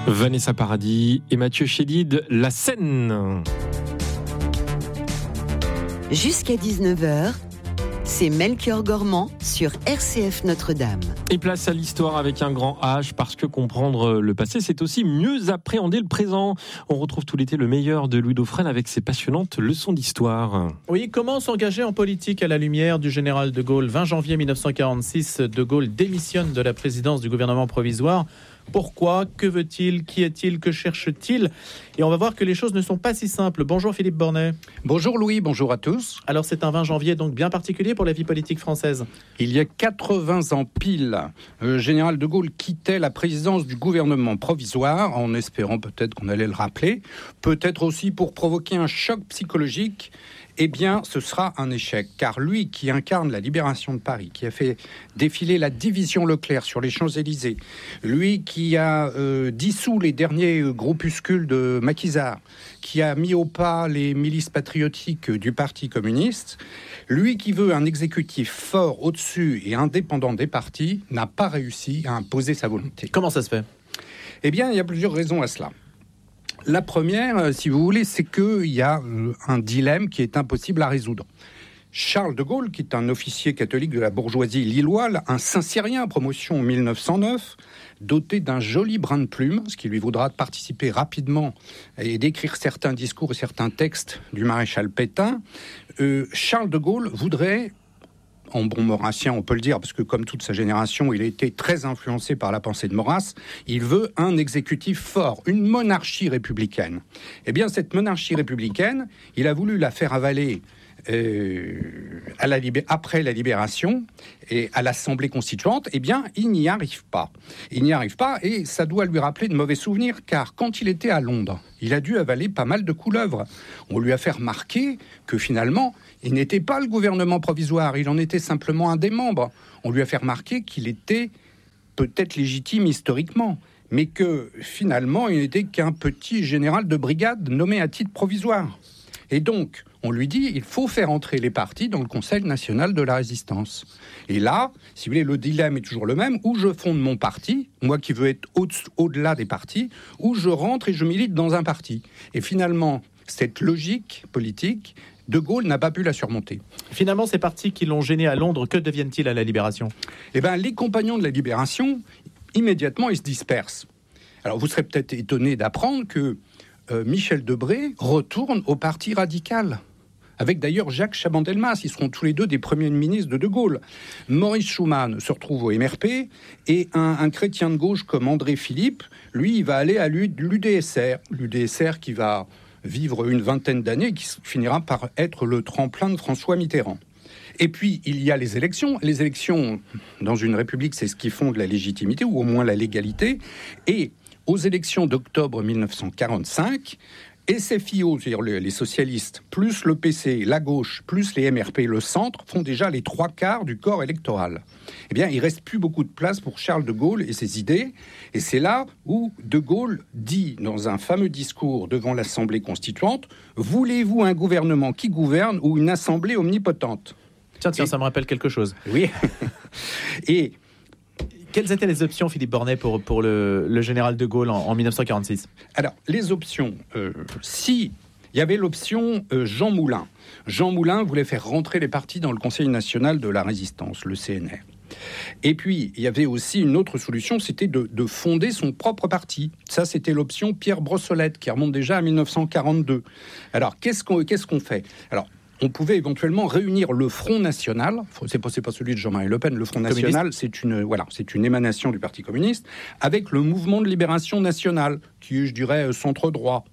Vanessa Paradis et Mathieu Chédid, La Seine. Jusqu'à 19h, c'est Melchior Gormand sur RCF Notre-Dame. Et place à l'histoire avec un grand H, parce que comprendre le passé, c'est aussi mieux appréhender le présent. On retrouve tout l'été le meilleur de Louis Dauphren avec ses passionnantes leçons d'histoire. Oui, comment s'engager en politique à la lumière du général de Gaulle ? 20 janvier 1946, de Gaulle démissionne de la présidence du gouvernement provisoire. Pourquoi ? Que veut-il ? Qui est-il ? Que cherche-t-il ? Et on va voir que les choses ne sont pas si simples. Bonjour Philippe Bornet. Bonjour Louis, bonjour à tous. Alors c'est un 20 janvier donc bien particulier pour la vie politique française. Il y a 80 ans pile, le général de Gaulle quittait la présidence du gouvernement provisoire en espérant peut-être qu'on allait le rappeler, peut-être aussi pour provoquer un choc psychologique. Eh bien, ce sera un échec, car lui qui incarne la libération de Paris, qui a fait défiler la division Leclerc sur les Champs-Élysées, lui qui a dissous les derniers groupuscules de maquisards, qui a mis au pas les milices patriotiques du Parti communiste, lui qui veut un exécutif fort au-dessus et indépendant des partis, n'a pas réussi à imposer sa volonté. Comment ça se fait ? Eh bien, il y a plusieurs raisons à cela. La première, si vous voulez, c'est qu'il y a un dilemme qui est impossible à résoudre. Charles de Gaulle, qui est un officier catholique de la bourgeoisie lilloise, un Saint-Cyrien, promotion en 1909, doté d'un joli brin de plume, ce qui lui vaudra de participer rapidement et d'écrire certains discours et certains textes du maréchal Pétain, Charles de Gaulle voudrait, en bon maurassien, on peut le dire, parce que comme toute sa génération, il a été très influencé par la pensée de Maurras, il veut un exécutif fort, une monarchie républicaine. Eh bien, cette monarchie républicaine, il a voulu la faire avaler après la libération et à l'Assemblée constituante. Eh bien, il n'y arrive pas. Il n'y arrive pas et ça doit lui rappeler de mauvais souvenirs, car quand il était à Londres, il a dû avaler pas mal de couleuvres. On lui a fait remarquer que finalement, il n'était pas le gouvernement provisoire, il en était simplement un des membres. On lui a fait remarquer qu'il était peut-être légitime historiquement, mais que finalement, il n'était qu'un petit général de brigade nommé à titre provisoire. Et donc, on lui dit, il faut faire entrer les partis dans le Conseil national de la résistance. Et là, si vous voulez, le dilemme est toujours le même, où je fonde mon parti, moi qui veux être au-delà des partis, où je rentre et je milite dans un parti. Et finalement, cette logique politique, de Gaulle n'a pas pu la surmonter. Finalement, ces partis qui l'ont gêné à Londres, que deviennent-ils à la Libération ? Eh bien, les compagnons de la Libération, immédiatement, ils se dispersent. Alors, vous serez peut-être étonné d'apprendre que Michel Debré retourne au Parti radical, avec d'ailleurs Jacques Chaban-Delmas. Ils seront tous les deux des premiers ministres de Gaulle. Maurice Schumann se retrouve au MRP, et un chrétien de gauche comme André Philippe, lui, il va aller à l'UDSR. L'UDSR qui va vivre une vingtaine d'années, qui finira par être le tremplin de François Mitterrand. Et puis, il y a les élections. Les élections, dans une république, c'est ce qui fonde la légitimité, ou au moins la légalité. Et aux élections d'octobre 1945, SFIO, c'est-à-dire les socialistes, plus le PC, la gauche, plus les MRP, le centre, font déjà les 3/4 du corps électoral. Eh bien, il ne reste plus beaucoup de place pour Charles de Gaulle et ses idées. Et c'est là où de Gaulle dit, dans un fameux discours devant l'Assemblée constituante, « Voulez-vous un gouvernement qui gouverne ou une assemblée omnipotente ?» Tiens, ça me rappelle quelque chose. Oui. Et quelles étaient les options, Philippe Bornet, pour le général de Gaulle en 1946 ? Alors, les options, il y avait l'option Jean Moulin. Jean Moulin voulait faire rentrer les partis dans le Conseil national de la résistance, le CNR. Et puis, il y avait aussi une autre solution, c'était de fonder son propre parti. Ça, c'était l'option Pierre Brossolette, qui remonte déjà à 1942. Alors, qu'est-ce qu'on fait ? Alors, on pouvait éventuellement réunir le Front National, c'est pas celui de Jean-Marie Le Pen, le Front National, c'est une émanation du Parti communiste, avec le Mouvement de Libération Nationale, qui est, je dirais, centre-droit.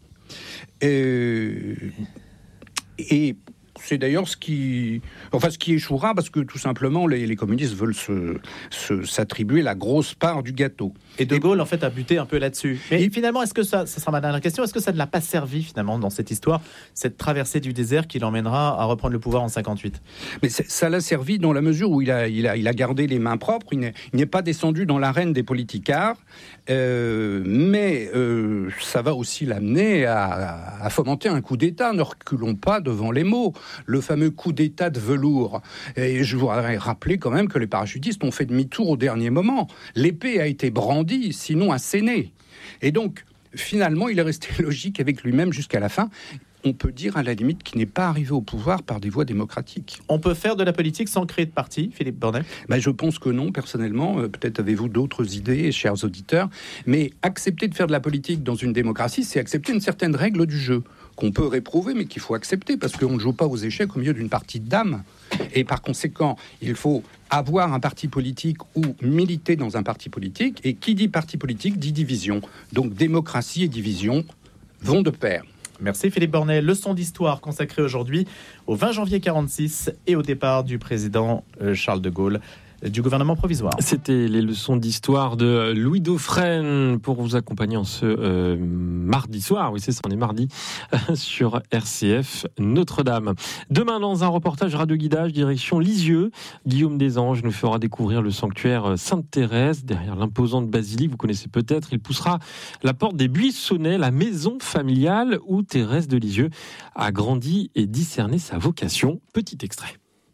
Et c'est d'ailleurs ce qui échouera, parce que tout simplement, les communistes veulent s'attribuer la grosse part du gâteau. Et De Gaulle, en fait, a buté un peu là-dessus. Mais finalement, est-ce que ça sera ma dernière question, est-ce que ça ne l'a pas servi, finalement, dans cette histoire, cette traversée du désert qui l'emmènera à reprendre le pouvoir en 58 ? Mais ça l'a servi dans la mesure où il a gardé les mains propres, il n'est pas descendu dans l'arène des politicards, mais ça va aussi l'amener à fomenter un coup d'État. Ne reculons pas devant les mots. le fameux coup d'État de velours. Et je voudrais rappeler quand même que les parachutistes ont fait demi-tour au dernier moment. L'épée a été brandie, sinon assénée. Et donc, finalement, il est resté logique avec lui-même jusqu'à la fin. On peut dire à la limite qu'il n'est pas arrivé au pouvoir par des voies démocratiques. On peut faire de la politique sans créer de parti, Philippe Bornet ? Je pense que non, personnellement. Peut-être avez-vous d'autres idées, chers auditeurs. Mais accepter de faire de la politique dans une démocratie, c'est accepter une certaine règle du jeu, qu'on peut réprouver, mais qu'il faut accepter, parce qu'on ne joue pas aux échecs au milieu d'une partie de dames. Et par conséquent, il faut avoir un parti politique ou militer dans un parti politique. Et qui dit parti politique dit division. Donc démocratie et division vont de pair. Merci Philippe Bornet. Leçon d'histoire consacrée aujourd'hui au 20 janvier 1946 et au départ du président Charles de Gaulle du gouvernement provisoire. C'était les leçons d'histoire de Louis Dauphren pour vous accompagner en ce mardi soir. Oui, c'est ça, on est mardi sur RCF Notre-Dame. Demain, dans un reportage radio-guidage direction Lisieux, Guillaume Desanges nous fera découvrir le sanctuaire Sainte-Thérèse derrière l'imposante basilique. Vous connaissez peut-être. Il poussera la porte des Buissonnets, la maison familiale où Thérèse de Lisieux a grandi et discerné sa vocation. Petit extrait.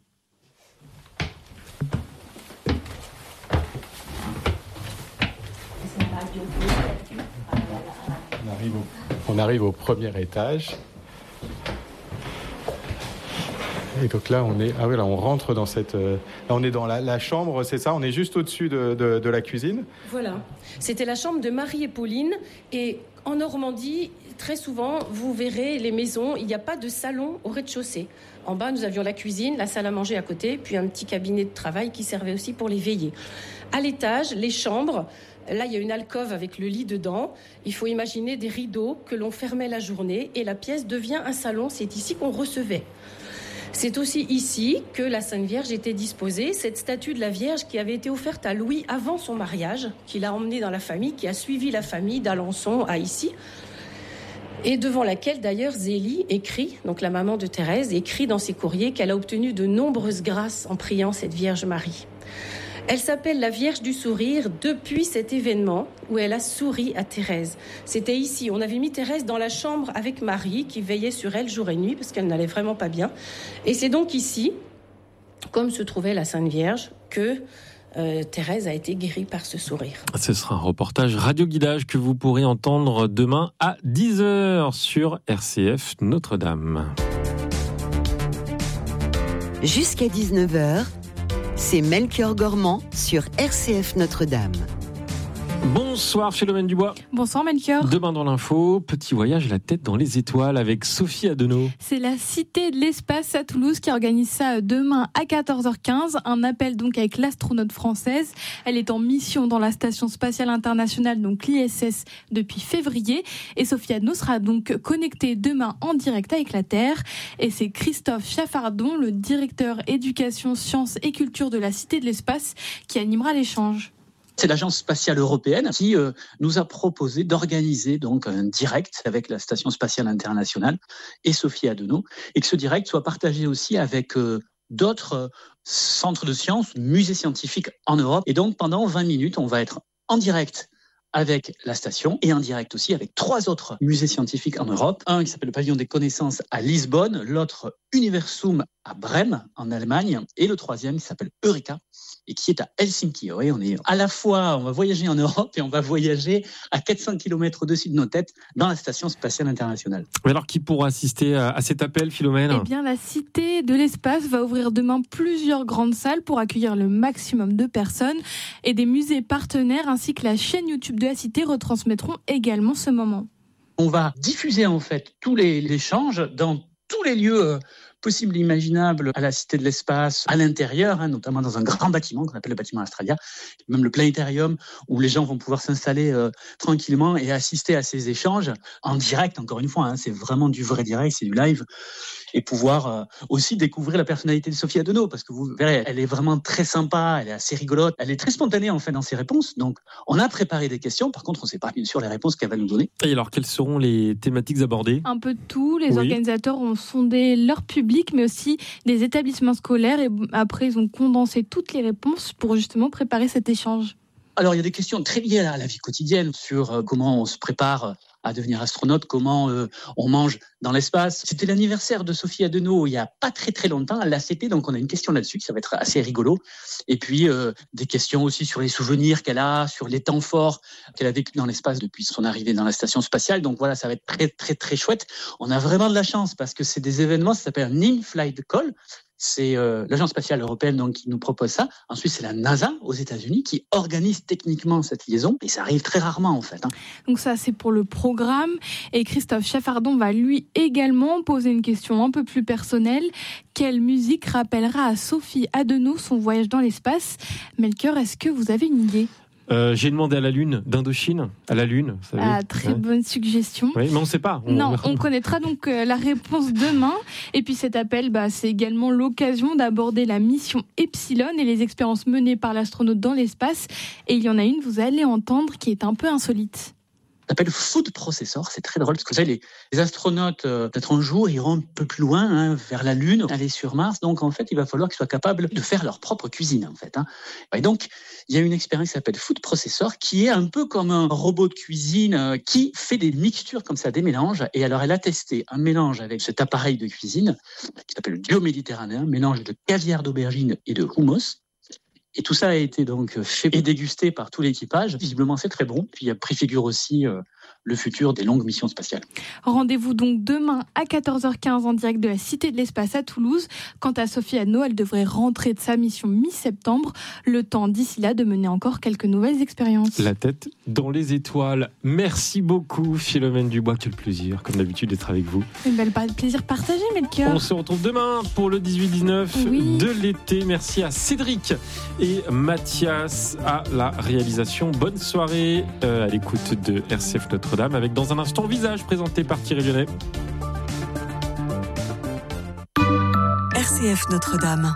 On arrive au premier étage. Et donc là, on rentre dans cette... là, on est dans la chambre, c'est ça ? On est juste au-dessus de la cuisine ? Voilà. C'était la chambre de Marie et Pauline. Et en Normandie, très souvent, vous verrez les maisons, il n'y a pas de salon au rez-de-chaussée. En bas, nous avions la cuisine, la salle à manger à côté, puis un petit cabinet de travail qui servait aussi pour les veillées. À l'étage, les chambres... Là, il y a une alcôve avec le lit dedans. Il faut imaginer des rideaux que l'on fermait la journée et la pièce devient un salon. C'est ici qu'on recevait. C'est aussi ici que la Sainte Vierge était disposée. Cette statue de la Vierge qui avait été offerte à Louis avant son mariage, qu'il a emmenée dans la famille, qui a suivi la famille d'Alençon à ici, et devant laquelle d'ailleurs Zélie écrit, donc la maman de Thérèse, écrit dans ses courriers qu'elle a obtenu de nombreuses grâces en priant cette Vierge Marie. Elle s'appelle la Vierge du Sourire depuis cet événement où elle a souri à Thérèse. C'était ici, on avait mis Thérèse dans la chambre avec Marie qui veillait sur elle jour et nuit parce qu'elle n'allait vraiment pas bien. Et c'est donc ici, comme se trouvait la Sainte Vierge, que Thérèse a été guérie par ce sourire. Ce sera un reportage radio-guidage que vous pourrez entendre demain à 10h sur RCF Notre-Dame. Jusqu'à 19h, c'est Melchior Gormand sur RCF Notre-Dame. Bonsoir Philomène Dubois. Bonsoir Melchior. Demain dans l'info, petit voyage la tête dans les étoiles avec Sophie Adenau. C'est la Cité de l'Espace à Toulouse qui organise ça demain à 14h15. Un appel donc avec l'astronaute française. Elle est en mission dans la Station Spatiale Internationale, donc l'ISS, depuis février. Et Sophie Adenau sera donc connectée demain en direct avec la Terre. Et c'est Christophe Chaffardon, le directeur éducation, sciences et culture de la Cité de l'Espace, qui animera l'échange. C'est l'Agence spatiale européenne qui nous a proposé d'organiser donc un direct avec la Station spatiale internationale et Sophie Adenau, et que ce direct soit partagé aussi avec d'autres centres de sciences, musées scientifiques en Europe. Et donc pendant 20 minutes, on va être en direct avec la station et en direct aussi avec 3 autres musées scientifiques en Europe. Un qui s'appelle le Pavillon des Connaissances à Lisbonne, l'autre Universum à Brême en Allemagne, et le troisième qui s'appelle Eureka et qui est à Helsinki. Oui, on est à la fois, on va voyager en Europe et on va voyager à 400 km au-dessus de nos têtes dans la Station spatiale internationale. Mais alors, qui pourra assister à cet appel, Philomène ? Eh bien, la Cité de l'Espace va ouvrir demain plusieurs grandes salles pour accueillir le maximum de personnes, et des musées partenaires ainsi que la chaîne YouTube de la Cité retransmettront également ce moment. On va diffuser en fait tous les échanges dans tous les lieux possibles et imaginables à la Cité de l'Espace, à l'intérieur, notamment dans un grand bâtiment qu'on appelle le bâtiment Astralia, même le planétarium où les gens vont pouvoir s'installer tranquillement et assister à ces échanges en direct, encore une fois, c'est vraiment du vrai direct, c'est du live, et pouvoir aussi découvrir la personnalité de Sophie Adenau, parce que vous verrez, elle est vraiment très sympa, elle est assez rigolote, elle est très spontanée en fait dans ses réponses, donc on a préparé des questions, par contre on ne sait pas bien sûr les réponses qu'elle va nous donner. Et alors, quelles seront les thématiques abordées ? Un peu de tout, les organisateurs ont sondé leur public, mais aussi des établissements scolaires, et après ils ont condensé toutes les réponses pour justement préparer cet échange. Alors il y a des questions très liées à la vie quotidienne sur comment on se prépare à devenir astronaute, comment on mange dans l'espace. C'était l'anniversaire de Sophie Adenau il y a pas très très longtemps, à l'ACT, donc on a une question là-dessus, ça va être assez rigolo. Et puis des questions aussi sur les souvenirs qu'elle a, sur les temps forts qu'elle a vécu dans l'espace depuis son arrivée dans la station spatiale. Donc voilà, ça va être très très très chouette. On a vraiment de la chance parce que c'est des événements, ça s'appelle un in-flight call. C'est l'Agence spatiale européenne donc, qui nous propose ça. Ensuite, c'est la NASA aux États-Unis qui organise techniquement cette liaison. Et ça arrive très rarement, en fait. Donc ça, c'est pour le programme. Et Christophe Chaffardon va lui également poser une question un peu plus personnelle. Quelle musique rappellera à Sophie Adenau son voyage dans l'espace ? Melchior, est-ce que vous avez une idée ? J'ai demandé à la Lune d'Indochine, à la Lune. Vous savez. Très bonne suggestion. Oui, mais on ne sait pas. On connaîtra donc la réponse demain. Et puis cet appel, c'est également l'occasion d'aborder la mission Epsilon et les expériences menées par l'astronaute dans l'espace. Et il y en a une, vous allez entendre, qui est un peu insolite. Ça s'appelle Food Processor, c'est très drôle parce que les astronautes, peut-être un jour, iront un peu plus loin, vers la Lune, aller sur Mars. Donc en fait, il va falloir qu'ils soient capables de faire leur propre cuisine, en fait. Et donc, il y a une expérience qui s'appelle Food Processor, qui est un peu comme un robot de cuisine qui fait des mixtures comme ça, des mélanges. Et alors, elle a testé un mélange avec cet appareil de cuisine qui s'appelle le bioméditerranéen, mélange de caviar d'aubergine et de hummus. Et tout ça a été donc fait et dégusté par tout l'équipage. Visiblement, c'est très bon. Puis il préfigure aussi le futur des longues missions spatiales. Rendez-vous donc demain à 14h15 en direct de la Cité de l'Espace à Toulouse. Quant à Sophie Adenau, elle devrait rentrer de sa mission mi-septembre. Le temps d'ici là de mener encore quelques nouvelles expériences. La tête dans les étoiles. Merci beaucoup Philomène Dubois. Quel plaisir, comme d'habitude, d'être avec vous. Plaisir partagé, Melchior. On se retrouve demain pour le 18-19 de l'été. Merci à Cédric et Mathias à la réalisation. Bonne soirée à l'écoute de RCF Notre-Dame avec dans un instant Visage présenté par Thierry Lyonnais. RCF Notre-Dame.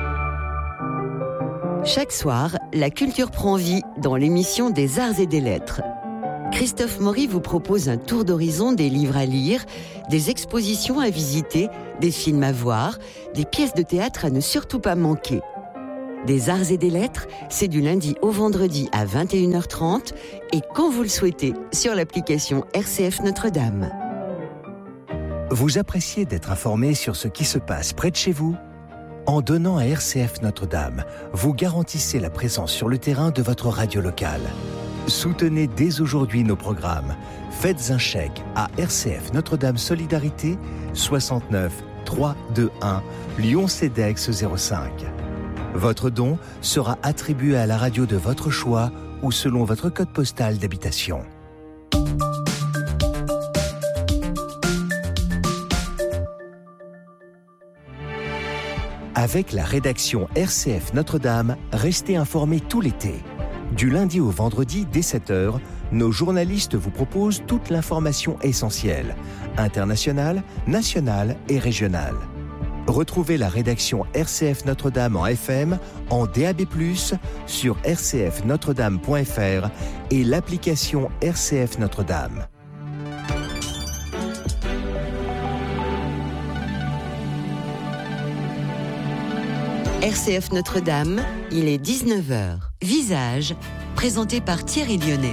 Chaque soir, la culture prend vie dans l'émission des Arts et des Lettres. Christophe Maury vous propose un tour d'horizon des livres à lire, des expositions à visiter, des films à voir, des pièces de théâtre à ne surtout pas manquer. Des Arts et des Lettres, c'est du lundi au vendredi à 21h30 et quand vous le souhaitez sur l'application RCF Notre-Dame. Vous appréciez d'être informé sur ce qui se passe près de chez vous ? En donnant à RCF Notre-Dame, vous garantissez la présence sur le terrain de votre radio locale. Soutenez dès aujourd'hui nos programmes. Faites un chèque à RCF Notre-Dame Solidarité 69 321 Lyon-Cedex 05. Votre don sera attribué à la radio de votre choix ou selon votre code postal d'habitation. Avec la rédaction RCF Notre-Dame, restez informés tout l'été. Du lundi au vendredi dès 7h, nos journalistes vous proposent toute l'information essentielle, internationale, nationale et régionale. Retrouvez la rédaction RCF Notre-Dame en FM, en DAB+, sur rcfnotredame.fr et l'application RCF Notre-Dame. RCF Notre-Dame, il est 19h. Visage, présenté par Thierry Lyonnais.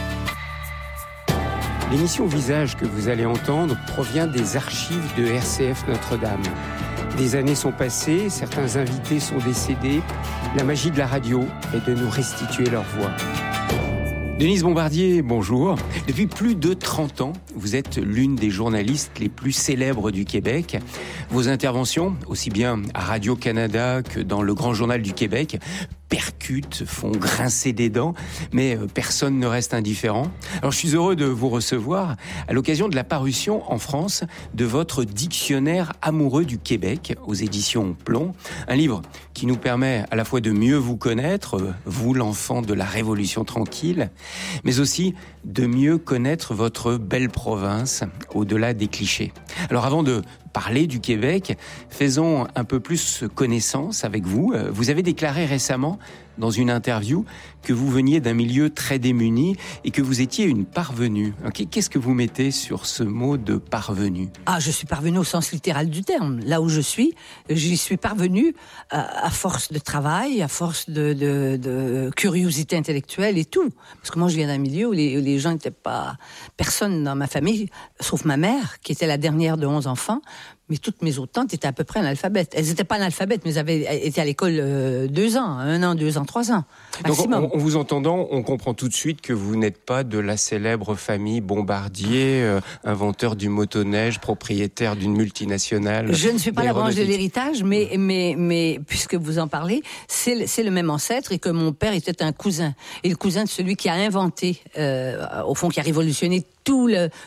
L'émission Visage que vous allez entendre provient des archives de RCF Notre-Dame. Des années sont passées, certains invités sont décédés. La magie de la radio est de nous restituer leur voix. Denise Bombardier, bonjour. Depuis plus de 30 ans, vous êtes l'une des journalistes les plus célèbres du Québec. Vos interventions, aussi bien à Radio-Canada que dans le Grand Journal du Québec, percutent, font grincer des dents, mais personne ne reste indifférent. Alors je suis heureux de vous recevoir à l'occasion de la parution en France de votre Dictionnaire amoureux du Québec aux éditions Plomb, un livre qui nous permet à la fois de mieux vous connaître, vous l'enfant de la Révolution tranquille, mais aussi de mieux connaître votre belle province au-delà des clichés. Alors avant de parler du Québec, faisons un peu plus connaissance avec vous. Vous avez déclaré récemment dans une interview que vous veniez d'un milieu très démuni et que vous étiez une parvenue. Qu'est-ce que vous mettez sur ce mot de parvenue ? Je suis parvenue au sens littéral du terme. Là où j'y suis parvenue à force de travail, à force de curiosité intellectuelle et tout. Parce que moi, je viens d'un milieu où les gens n'étaient pas... Personne dans ma famille, sauf ma mère, qui était la dernière de 11 enfants, mais toutes mes autres tantes étaient à peu près analphabètes. Elles n'étaient pas analphabètes, mais elles avaient été à l'école 2 ans, 1 an, 2 ans, 3 ans, maximum. Donc, en vous entendant, on comprend tout de suite que vous n'êtes pas de la célèbre famille Bombardier, inventeur du motoneige, propriétaire d'une multinationale. Je ne suis pas la branche de l'héritage, mais puisque vous en parlez, c'est le même ancêtre, et que mon père était un cousin. Et le cousin de celui qui a inventé, au fond, qui a révolutionné tout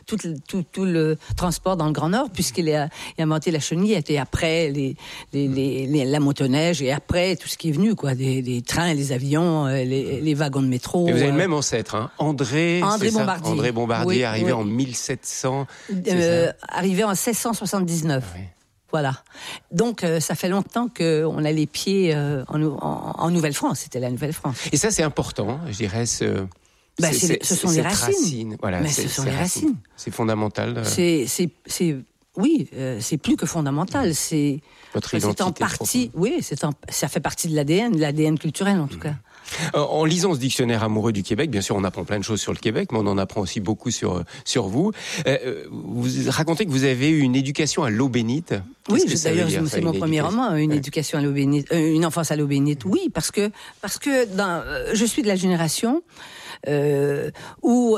le transport dans le Grand Nord, puisqu'il a inventé la chenillette, et après la motoneige, et après tout ce qui est venu, quoi, des trains, les avions, les wagons de métro. Et vous avez le même ancêtre, hein, André Bombardier. André Bombardier, oui, arrivé en 1700. Arrivé en 1679. Oui. Voilà. Donc, ça fait longtemps qu'on a les pieds en Nouvelle-France. C'était la Nouvelle-France. Et ça, c'est important, je dirais. Ce sont les racines. Voilà, ce sont les racines. C'est fondamental. Oui, c'est plus que fondamental. C'est en partie. Oui, ça fait partie de l'ADN culturel en tout cas. En lisant ce dictionnaire amoureux du Québec, bien sûr, on apprend plein de choses sur le Québec, mais on en apprend aussi beaucoup sur vous. Vous racontez que vous avez eu une éducation à l'eau bénite. Oui, d'ailleurs, c'est mon premier roman, une éducation à l'eau bénite, une enfance à l'eau bénite. Oui, parce que je suis de la génération où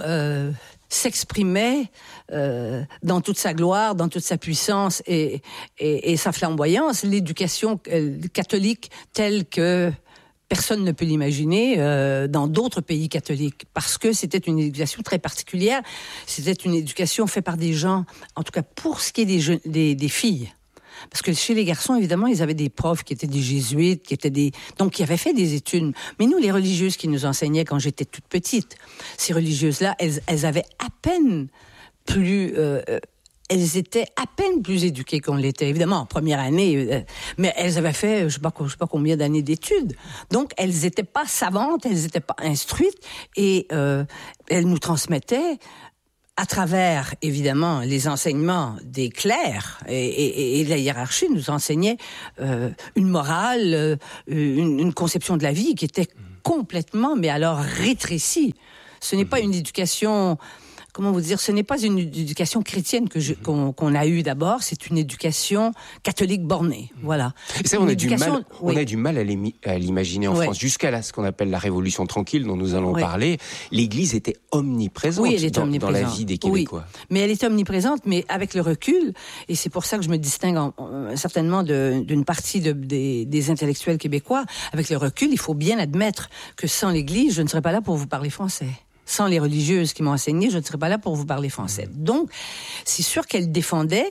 s'exprimait dans toute sa gloire, dans toute sa puissance et sa flamboyance, l'éducation catholique telle que personne ne peut l'imaginer dans d'autres pays catholiques, parce que c'était une éducation très particulière. C'était une éducation faite par des gens, en tout cas pour ce qui est des filles. Parce que chez les garçons, évidemment, ils avaient des profs qui étaient des jésuites, donc qui avaient fait des études. Mais nous, les religieuses qui nous enseignaient quand j'étais toute petite, ces religieuses-là, elles avaient à peine plus... elles étaient à peine plus éduquées qu'on l'était, évidemment, en première année, mais elles avaient fait, je sais pas combien d'années d'études. Donc, elles n'étaient pas savantes, elles n'étaient pas instruites, et elles nous transmettaient, à travers, évidemment, les enseignements des clercs et de la hiérarchie, nous enseignaient une morale, une conception de la vie qui était complètement, mais alors rétrécie. Ce n'est pas une éducation... Comment vous dire, ce n'est pas une éducation chrétienne qu'on a eue d'abord, c'est une éducation catholique bornée, voilà. Et ça, on a du mal à l'imaginer en France. Jusqu'à ce qu'on appelle la Révolution tranquille, dont nous allons parler, l'Église était omniprésente, dans la vie des Québécois. Oui. Mais elle est omniprésente, mais avec le recul, et c'est pour ça que je me distingue certainement d'une partie des intellectuels québécois, avec le recul, il faut bien admettre que sans l'Église, je ne serais pas là pour vous parler français. Sans les religieuses qui m'ont enseigné, je ne serais pas là pour vous parler français. Donc, c'est sûr qu'elle défendait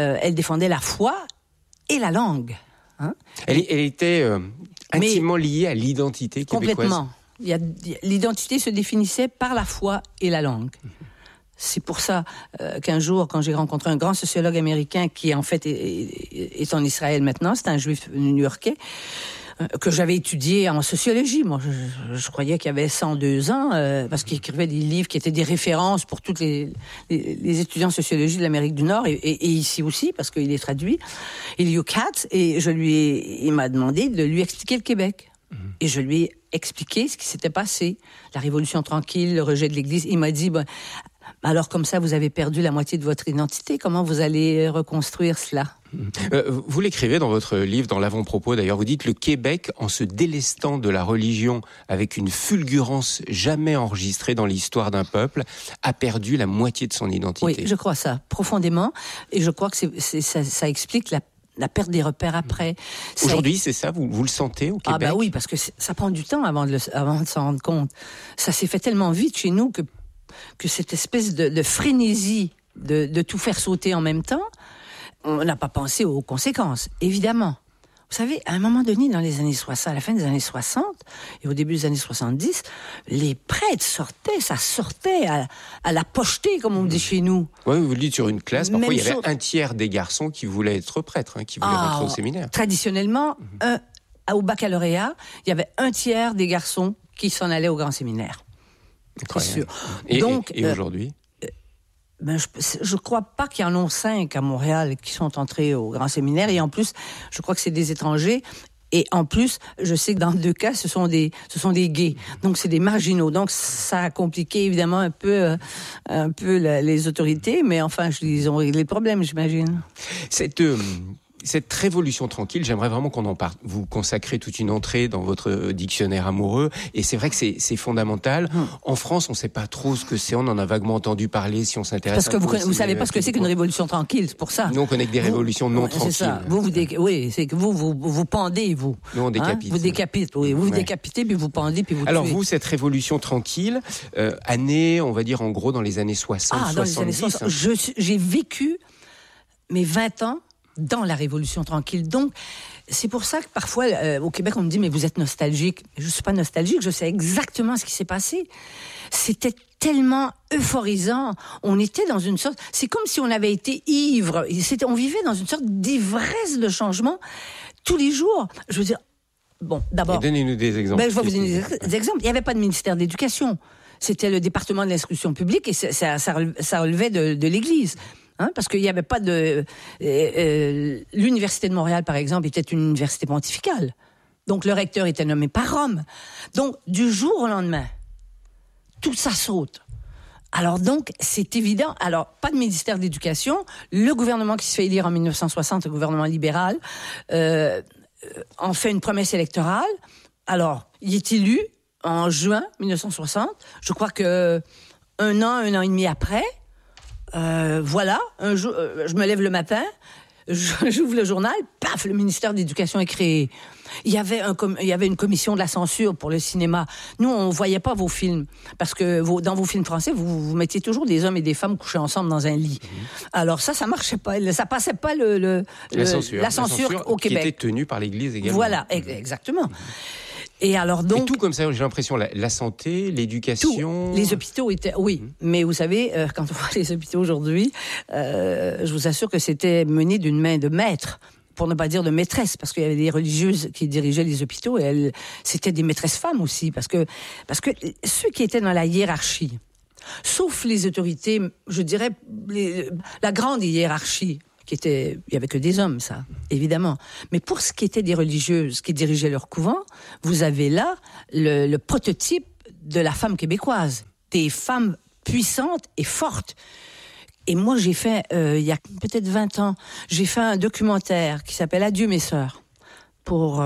la foi et la langue. Hein. Elle était intimement liée à l'identité québécoise. Complètement. L'identité se définissait par la foi et la langue. C'est pour ça qu'un jour, quand j'ai rencontré un grand sociologue américain qui, en fait, est en Israël maintenant, c'est un juif new-yorkais, que j'avais étudié en sociologie. Moi, je croyais qu'il y avait 102 ans, parce qu'il écrivait des livres qui étaient des références pour tous les étudiants en sociologie de l'Amérique du Nord, et ici aussi, parce qu'il est traduit. Elio Katz, et il m'a demandé de lui expliquer le Québec. Et je lui ai expliqué ce qui s'était passé. La Révolution tranquille, le rejet de l'Église. Il m'a dit, alors comme ça, vous avez perdu la moitié de votre identité. Comment vous allez reconstruire cela ? Vous l'écrivez dans votre livre, dans l'avant-propos d'ailleurs, vous dites « Le Québec, en se délestant de la religion avec une fulgurance jamais enregistrée dans l'histoire d'un peuple, a perdu la moitié de son identité. » Oui, je crois ça, profondément. Et je crois que ça explique la perte des repères après. Aujourd'hui, c'est ça, vous le sentez au Québec ? Oui, parce que ça prend du temps avant de s'en rendre compte. Ça s'est fait tellement vite chez nous que cette espèce de frénésie de tout faire sauter en même temps, on n'a pas pensé aux conséquences, évidemment. Vous savez, à un moment donné, dans les années 60, à la fin des années 60 et au début des années 70, les prêtres ça sortait à la pochetée, comme on dit chez nous. Oui, vous le dites sur une classe, parfois il y avait un tiers des garçons qui voulaient être prêtres, qui voulaient rentrer au séminaire. Traditionnellement, au baccalauréat, il y avait 1/3 des garçons qui s'en allaient au grand séminaire. Incroyable. C'est sûr. Et aujourd'hui? Je crois pas qu'il y en ait 5 à Montréal qui sont entrés au grand séminaire. Et en plus, je crois que c'est des étrangers. Et en plus, je sais que dans 2 cas, ce sont des gays. Donc, c'est des marginaux. Donc, ça a compliqué évidemment un peu les autorités. Mais enfin, ils ont réglé le problème, j'imagine. Cette révolution tranquille, j'aimerais vraiment qu'on en parle. Vous consacrez toute une entrée dans votre dictionnaire amoureux, et c'est vrai que c'est fondamental. En France, on ne sait pas trop ce que c'est, on en a vaguement entendu parler si on s'intéresse. Parce que vous savez pas ce que c'est qu'une révolution tranquille, c'est pour ça. Nous, on connaît que des révolutions non tranquilles. C'est ça. Oui, c'est que vous pendez, vous. Nous, on décapite. Vous décapitez, oui. Vous décapitez, puis vous pendez, puis vous tuez. Alors vous, cette révolution tranquille, année, on va dire en gros dans les années 60, 70. Dans les années 60. J'ai vécu mes 20 ans dans la Révolution tranquille. Donc, c'est pour ça que parfois, au Québec, on me dit « Mais vous êtes nostalgique ». Je ne suis pas nostalgique, je sais exactement ce qui s'est passé. C'était tellement euphorisant. On était dans une sorte... C'est comme si on avait été ivre. On vivait dans une sorte d'ivresse de changement tous les jours. Je veux dire, bon, d'abord... Donnez-nous des exemples. Je vais vous donner des exemples. Il n'y avait pas de ministère d'éducation. C'était le département de l'instruction publique et ça relevait de l'Église. Parce qu'il n'y avait pas de... l'Université de Montréal, par exemple, était une université pontificale. Donc, le recteur était nommé par Rome. Donc, du jour au lendemain, tout ça saute. Alors donc, c'est évident. Alors, pas de ministère d'éducation. Le gouvernement qui se fait élire en 1960, le gouvernement libéral, en fait une promesse électorale. Alors, il est élu en juin 1960. Je crois que un an et demi après... voilà, un jour, je me lève le matin, j'ouvre le journal, paf, le ministère de l'Éducation est créé. Il y avait une commission de la censure pour le cinéma. Nous, on voyait pas vos films parce que dans vos films français, vous mettiez toujours des hommes et des femmes couchés ensemble dans un lit. Alors ça marchait pas, ça passait pas la censure au Québec. Qui était tenue par l'Église également. Voilà, exactement. Et alors donc... Et tout comme ça, j'ai l'impression, la santé, l'éducation... Les hôpitaux étaient... Oui, mais vous savez, quand on voit les hôpitaux aujourd'hui, je vous assure que c'était mené d'une main de maître, pour ne pas dire de maîtresse, parce qu'il y avait des religieuses qui dirigeaient les hôpitaux, et c'était des maîtresses femmes aussi, parce que ceux qui étaient dans la hiérarchie, sauf les autorités, je dirais, la grande hiérarchie, il y avait que des hommes, ça, évidemment. Mais pour ce qui était des religieuses qui dirigeaient leur couvent, vous avez là le prototype de la femme québécoise. Des femmes puissantes et fortes. Et moi, j'ai fait, il y a peut-être 20 ans, j'ai fait un documentaire qui s'appelle « Adieu mes sœurs » pour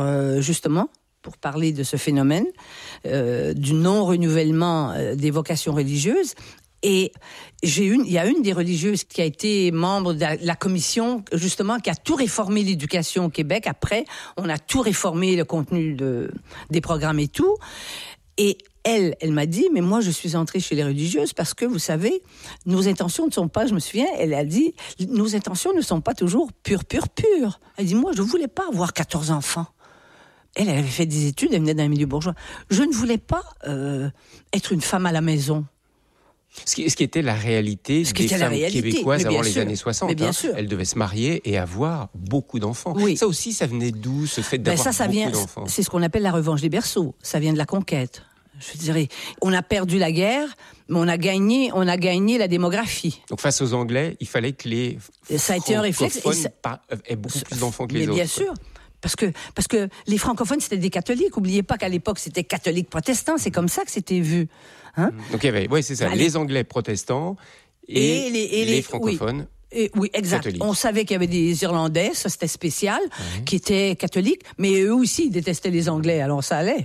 parler de ce phénomène, du non-renouvellement des vocations religieuses. Et il y a une des religieuses qui a été membre de la commission, justement, qui a tout réformé l'éducation au Québec. Après, on a tout réformé, le contenu des programmes et tout. Et elle m'a dit, mais moi, je suis entrée chez les religieuses parce que, vous savez, nos intentions ne sont pas, je me souviens, elle a dit, nos intentions ne sont pas toujours pures. Elle dit, moi, je voulais pas avoir 14 enfants. Elle avait fait des études, elle venait d'un milieu bourgeois. Je ne voulais pas être une femme à la maison. Ce qui était la réalité des femmes québécoises avant les années 60. Mais bien sûr. Elles devaient se marier et avoir beaucoup d'enfants. Oui. Ça aussi, ça venait d'où, ce fait d'avoir beaucoup d'enfants? C'est ce qu'on appelle la revanche des berceaux. Ça vient de la conquête. Je dirais, on a perdu la guerre, mais on a gagné la démographie. Donc face aux Anglais, il fallait que les ça a été un réflexe aient beaucoup plus d'enfants que les autres. Bien sûr. Parce que les francophones, c'était des catholiques. N'oubliez pas qu'à l'époque, c'était catholique protestant. C'est comme ça que c'était vu. Donc il y avait, c'est ça, les Anglais protestants et les francophones. Oui, exact. Catholiques. On savait qu'il y avait des Irlandais, ça c'était spécial, qui étaient catholiques, mais eux aussi ils détestaient les Anglais, alors ça allait.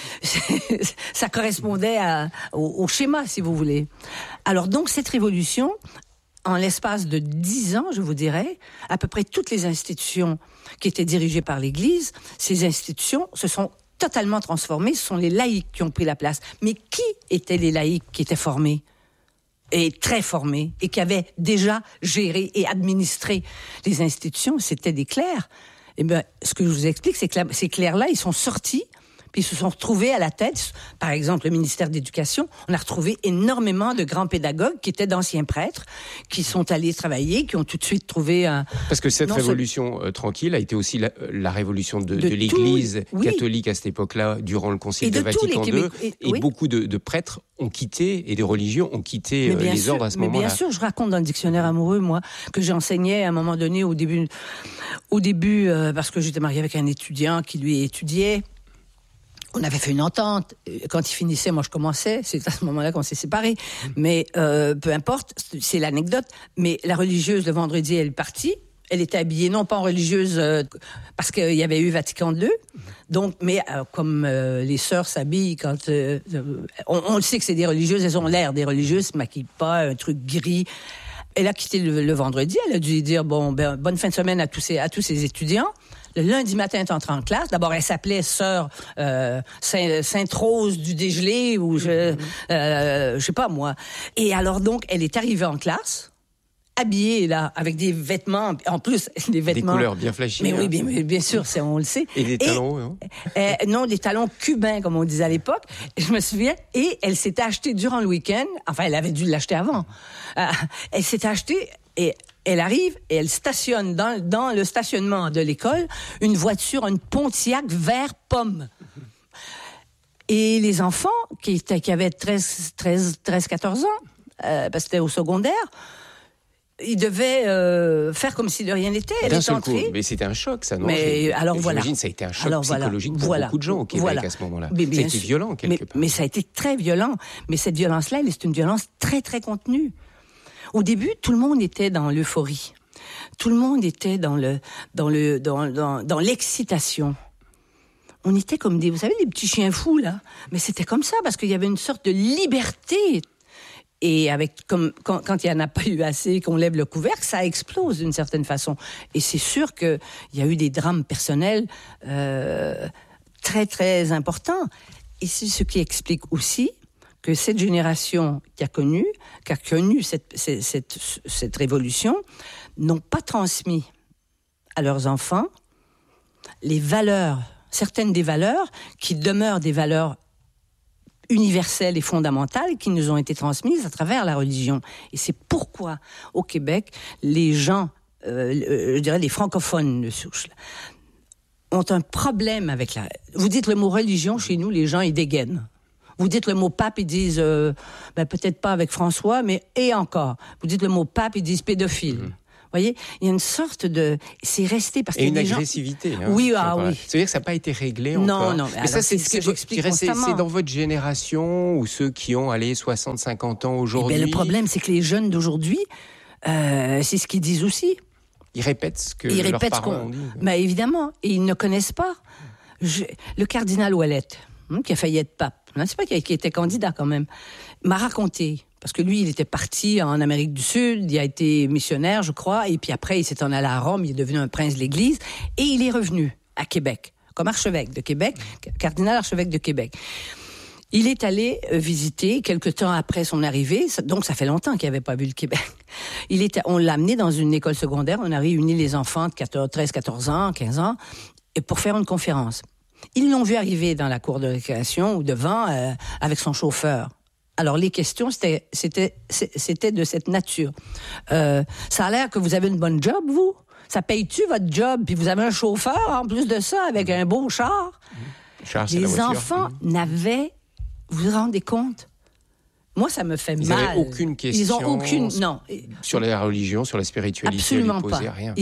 Ça correspondait au schéma, si vous voulez. Alors donc cette révolution, en l'espace de 10 ans, je vous dirais, à peu près toutes les institutions qui étaient dirigées par l'Église, ces institutions se sont totalement transformées. Ce sont les laïcs qui ont pris la place. Mais qui étaient les laïcs qui étaient formés et très formés et qui avaient déjà géré et administré les institutions? C'était des clercs. Eh bien, ce que je vous explique, c'est que ces clercs-là, ils sont sortis, Puis ils se sont retrouvés à la tête, par exemple le ministère de l'Éducation, on a retrouvé énormément de grands pédagogues qui étaient d'anciens prêtres, qui sont allés travailler, qui ont tout de suite trouvé un... Parce que cette révolution tranquille a été aussi la révolution de l'Église catholique à cette époque-là, durant le Concile de Vatican II, et beaucoup de prêtres ont quitté, et des religions ont quitté les ordres à ce moment-là. Bien sûr, je raconte dans le dictionnaire amoureux, moi, que j'enseignais à un moment donné au début parce que j'étais mariée avec un étudiant qui lui étudiait. On avait fait une entente. Quand il finissait, moi je commençais. C'est à ce moment-là qu'on s'est séparés. Mais peu importe, c'est l'anecdote. Mais la religieuse, le vendredi, elle est partie. Elle était habillée non pas en religieuse parce qu'il y avait eu Vatican II. Donc, mais comme les sœurs s'habillent quand on le sait que c'est des religieuses, elles ont l'air des religieuses, se maquillent pas, un truc gris. Elle a quitté le vendredi. Elle a dû dire bonne fin de semaine à tous ces étudiants. Le lundi matin, elle est entrée en classe. D'abord, elle s'appelait sœur Sainte-Rose du Dégelé ou je sais pas moi. Et alors donc, elle est arrivée en classe, habillée là avec des vêtements, en plus des vêtements. Des couleurs bien flashy. Mais oui, bien sûr, on le sait. Et des talons, non, des talons cubains comme on disait à l'époque. Je me souviens. Et elle s'était achetée durant le week-end. Enfin, elle avait dû l'acheter avant. Elle s'était achetée et elle arrive et elle stationne dans le stationnement de l'école une voiture, une Pontiac vert pomme. Et les enfants qui avaient 13-14 ans, parce que c'était au secondaire, ils devaient faire comme si de rien n'était. Elle est entrée. Mais c'était un choc, ça, non? Alors voilà. J'imagine que ça a été un choc psychologique pour beaucoup de gens au Québec à ce moment-là. Ça a été violent, quelque part. Mais ça a été très violent. Mais cette violence-là, c'est une violence très, très contenue. Au début, tout le monde était dans l'euphorie. Tout le monde était dans l'excitation. On était comme vous savez, des petits chiens fous, là. Mais c'était comme ça, parce qu'il y avait une sorte de liberté. Et quand il n'y en a pas eu assez, qu'on lève le couvercle, ça explose d'une certaine façon. Et c'est sûr qu'il y a eu des drames personnels très, très importants. Et c'est ce qui explique aussi que cette génération qui a connu cette révolution n'ont pas transmis à leurs enfants les valeurs, certaines des valeurs qui demeurent des valeurs universelles et fondamentales qui nous ont été transmises à travers la religion. Et c'est pourquoi, au Québec, les gens, je dirais les francophones de souche, ont un problème avec la... Vous dites le mot religion, chez nous, les gens, ils dégainent. Vous dites le mot pape, ils disent, peut-être pas avec François, mais et encore. Vous dites le mot pape, ils disent pédophile. Vous voyez, il y a une sorte de... C'est resté parce que... Et une agressivité. Hein, oui, oui. C'est-à-dire que ça n'a pas été réglé encore. Non. Mais ça, c'est ce que j'explique constamment. C'est dans votre génération ou ceux qui ont, 60-50 ans aujourd'hui. Le problème, c'est que les jeunes d'aujourd'hui, c'est ce qu'ils disent aussi. Ils répètent ce que leurs parents ont dit. Mais évidemment, et ils ne connaissent pas. Le cardinal Ouellette, qui a failli être pape, c'est pas qui était candidat quand même, m'a raconté, parce que lui, il était parti en Amérique du Sud, il a été missionnaire, je crois, et puis après, il s'est en allé à Rome, il est devenu un prince de l'Église, et il est revenu à Québec, comme archevêque de Québec, cardinal archevêque de Québec. Il est allé visiter quelque temps après son arrivée, donc ça fait longtemps qu'il n'avait pas vu le Québec. On l'a amené dans une école secondaire, on a réuni les enfants de 13, 14 ans, 15 ans, et pour faire une conférence. Ils l'ont vu arriver dans la cour de récréation ou devant avec son chauffeur. Alors les questions c'était de cette nature. Ça a l'air que vous avez une bonne job, vous? Ça paye-tu votre job? Puis vous avez un chauffeur en plus de ça avec un beau char? Les enfants n'avaient... Vous vous rendez compte? Moi, ça me fait mal. Ils n'avaient aucune question. Ils ont aucune... Non. Sur la religion, sur la spiritualité. Absolument pas. Rien.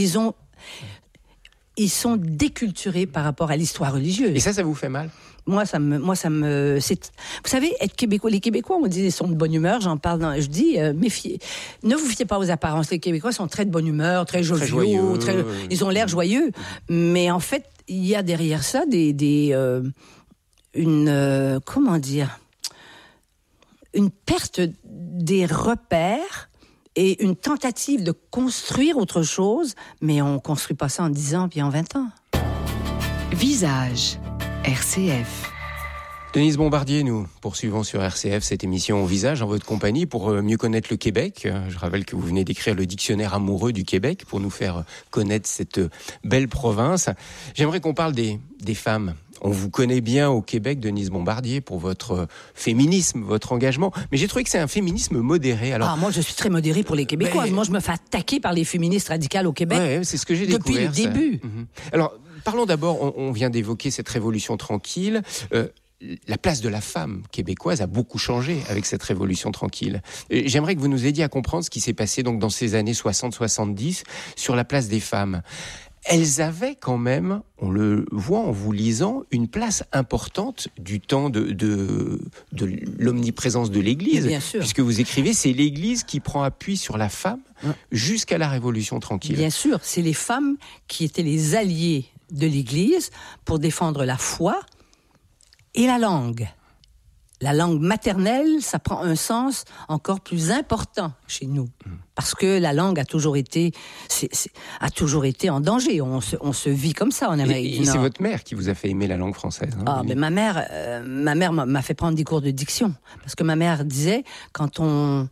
Ils sont déculturés par rapport à l'histoire religieuse. Et ça vous fait mal? Moi, ça me, vous savez, être Québécois, les Québécois, on dit, ils sont de bonne humeur, je dis, méfiez. Ne vous fiez pas aux apparences. Les Québécois sont très de bonne humeur, très joviaux, ils ont l'air joyeux. Mais en fait, il y a derrière ça une perte des repères et une tentative de construire autre chose, mais on ne construit pas ça en 10 ans puis en 20 ans. Visage, RCF. Denise Bombardier, nous poursuivons sur RCF cette émission Visage en votre compagnie pour mieux connaître le Québec. Je rappelle que vous venez d'écrire le dictionnaire amoureux du Québec pour nous faire connaître cette belle province. J'aimerais qu'on parle des femmes On vous connaît bien au Québec, Denise Bombardier, pour votre féminisme, votre engagement. Mais j'ai trouvé que c'est un féminisme modéré. Alors, moi, je suis très modérée pour les Québécois. Moi, je me fais attaquer par les féministes radicales au Québec. Ouais, c'est ce que j'ai depuis découvert. Depuis le début. Alors, parlons d'abord, on vient d'évoquer cette révolution tranquille. La place de la femme québécoise a beaucoup changé avec cette révolution tranquille. J'aimerais que vous nous aidiez à comprendre ce qui s'est passé donc dans ces années 60-70 sur la place des femmes. Elles avaient quand même, on le voit en vous lisant, une place importante du temps de l'omniprésence de l'Église. Bien sûr. Puisque vous écrivez, c'est l'Église qui prend appui sur la femme jusqu'à la Révolution tranquille. Bien sûr, c'est les femmes qui étaient les alliés de l'Église pour défendre la foi et la langue. La langue maternelle, ça prend un sens encore plus important chez nous. Parce que la langue a toujours été en danger. On se vit comme ça en Amérique du Nord. Et c'est votre mère qui vous a fait aimer la langue française. Mais ma mère m'a fait prendre des cours de diction. Parce que ma mère disait, quand on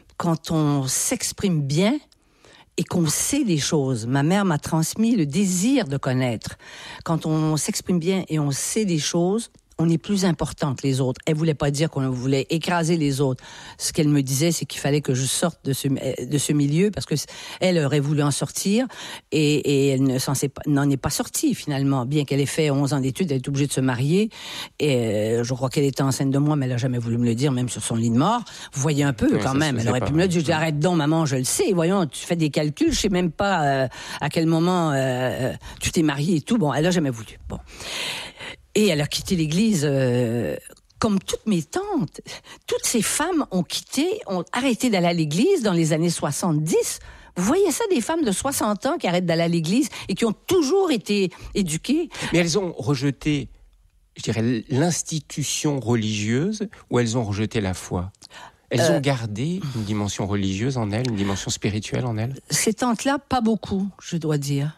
s'exprime bien et qu'on sait des choses, ma mère m'a transmis le désir de connaître. Quand on s'exprime bien et on sait des choses, on est plus important que les autres. Elle voulait pas dire qu'on voulait écraser les autres. Ce qu'elle me disait, c'est qu'il fallait que je sorte de ce milieu parce que elle aurait voulu en sortir et elle n'en est pas sortie finalement. Bien qu'elle ait fait 11 ans d'études, elle est obligée de se marier et je crois qu'elle était enceinte de moi, mais elle a jamais voulu me le dire, même sur son lit de mort. Vous voyez un peu quand même. Elle aurait pu me le dire. Je dis, arrête donc, maman, je le sais. Voyons, tu fais des calculs, je sais même pas à quel moment tu t'es mariée et tout. Bon, elle a jamais voulu. Bon. Et elle a quitté l'Église comme toutes mes tantes. Toutes ces femmes ont arrêté d'aller à l'Église dans les années 70. Vous voyez ça, des femmes de 60 ans qui arrêtent d'aller à l'Église et qui ont toujours été éduquées. Mais elles ont rejeté, je dirais, l'institution religieuse ou elles ont rejeté la foi ? Elles ont gardé une dimension religieuse en elles, une dimension spirituelle en elles ? Ces tantes-là, pas beaucoup, je dois dire.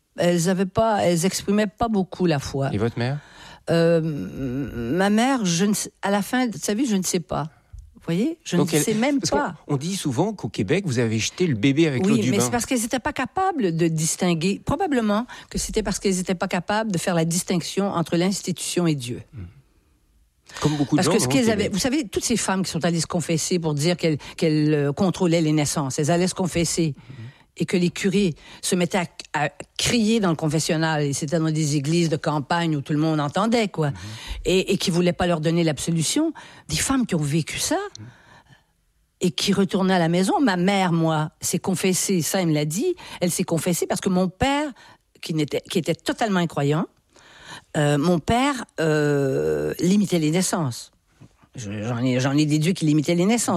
Elles exprimaient pas beaucoup la foi. Et votre mère ? Ma mère, à la fin de sa vie, je ne sais pas. Vous voyez ? Je ne sais même pas. On dit souvent qu'au Québec, vous avez jeté le bébé avec l'eau du bain. Oui, mais c'est parce qu'elles n'étaient pas capables de distinguer. Probablement que c'était parce qu'elles n'étaient pas capables de faire la distinction entre l'institution et Dieu. Comme beaucoup de gens. Parce que vous savez, toutes ces femmes qui sont allées se confesser pour dire qu'elles contrôlaient les naissances, elles allaient se confesser. Et que les curés se mettaient à crier dans le confessionnal. Et c'était dans des églises de campagne où tout le monde entendait, quoi. Et qui voulaient pas leur donner l'absolution. Des femmes qui ont vécu ça et qui retournaient à la maison. Ma mère, moi, s'est confessée, ça, elle me l'a dit. Elle s'est confessée parce que mon père, qui était totalement incroyant, mon père limitait les naissances. J'en ai déduit qu'il limitait les naissances.